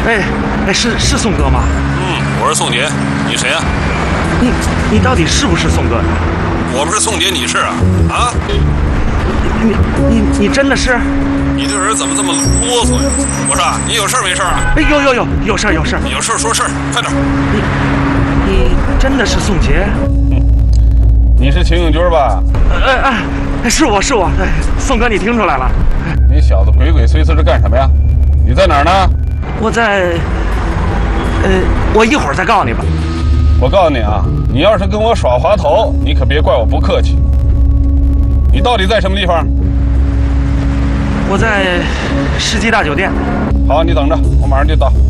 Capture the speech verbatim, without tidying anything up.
哎哎，是是宋哥吗？ 嗯，我是宋杰，你谁呀、啊？ 你你到底是不是宋哥呀？ 我不是宋杰，你是啊？啊？ 你你你真的是？ 你这人怎么这么啰嗦呀？我说你有事没事啊？ 哎，有有有有事有事有事说事儿，快点。 你你真的是宋杰？ 嗯，你是秦永军吧？ 哎哎哎，是我是我。哎，宋哥，你听出来了？ 你小子鬼鬼祟祟的干什么呀？你在哪儿呢？ 我在……呃，我一会儿再告诉你吧。 我告诉你啊，你要是跟我耍滑头，你可别怪我不客气。你到底在什么地方？ 我在世纪大酒店。 好，你等着，我马上就到。